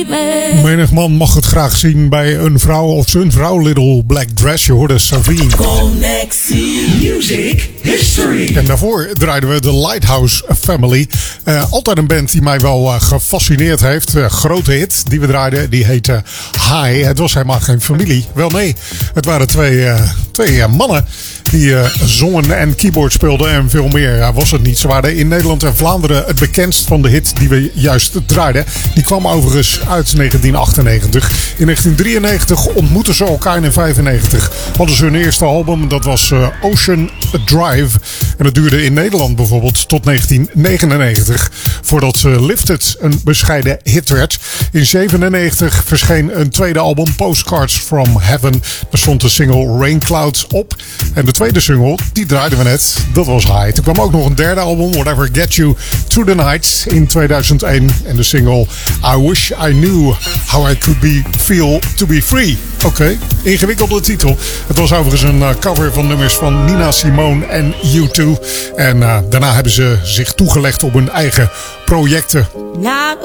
Menig man mag het graag zien bij een vrouw of zijn vrouw. Little Black Dress, je hoorde Savine. Connectie Music History. En daarvoor draaiden we de Lighthouse Family. Altijd een band die mij wel gefascineerd heeft. Grote hit die we draaiden, die heette High. Het was helemaal geen familie. Wel nee, het waren twee mannen die zongen en keyboard speelden en veel meer was het niet. Ze waren in Nederland en Vlaanderen het bekendst van de hit die we juist draaiden. Die kwam overigens uit 1998. In 1993 ontmoetten ze elkaar en in 1995 hadden ze hun eerste album. Dat was Ocean Drive. En dat duurde in Nederland bijvoorbeeld tot 1999 voordat Lifted een bescheiden hit werd. In 1997 verscheen een tweede album, Postcards from Heaven. Daar stond de single Rain Clouds op. En de tweede single, die draaiden we net, dat was High. Er kwam ook nog een derde album, Whatever Gets You Through the Night, in 2001. En de single I Wish I Knew How I Could Feel to Be Free. Oké, ingewikkelde titel. Het was overigens een cover van nummers van Nina Simone en U2. En daarna hebben ze zich toegelegd op hun eigen projecten. Not